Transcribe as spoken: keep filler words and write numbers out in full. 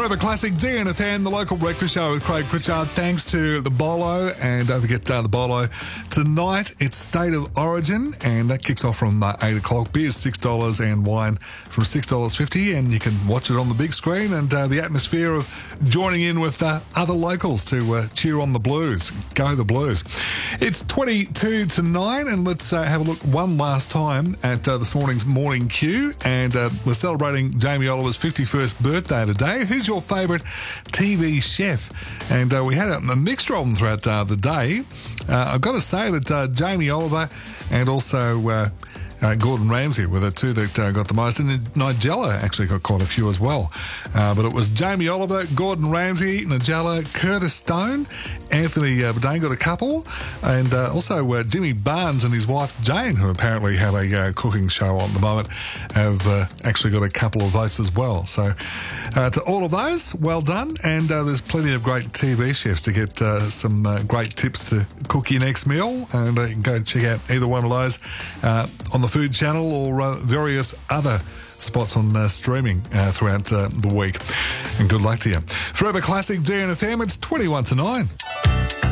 Forever Classic D N F M, the local breakfast show with Craig Pritchard. Thanks to the Bolo, and don't forget uh, the Bolo. Tonight, it's State of Origin, and that kicks off from uh, eight o'clock. Beer's six dollars and wine from six dollars fifty, and you can watch it on the big screen, and uh, the atmosphere of joining in with uh, other locals to uh, cheer on the Blues. Go the Blues. It's twenty-two to nine, and let's uh, have a look one last time at uh, this morning's Morning Q, and uh, we're celebrating Jamie Oliver's fifty-first birthday today. Who's your favourite T V chef? And uh, we had a, a mixture of them throughout uh, the day. Uh, I've got to say that uh, Jamie Oliver and also uh, uh, Gordon Ramsay were the two that uh, got the most, and Nigella actually got quite a few as well. Uh, but it was Jamie Oliver, Gordon Ramsay, Nigella, Curtis Stone, Anthony uh, Bourdain got a couple, and uh, also uh, Jimmy Barnes and his wife Jane, who apparently have a uh, cooking show on at the moment, have uh, actually got a couple of votes as well. So uh, to all of those, well done, and uh, there's plenty of great T V chefs to get uh, some uh, great tips to cook your next meal, and uh, you can go check out either one of those uh, on the Food Channel or uh, various other spots on uh, streaming uh, throughout uh, the week. And good luck to you. Forever Classic D N F M, it's twenty-one to nine.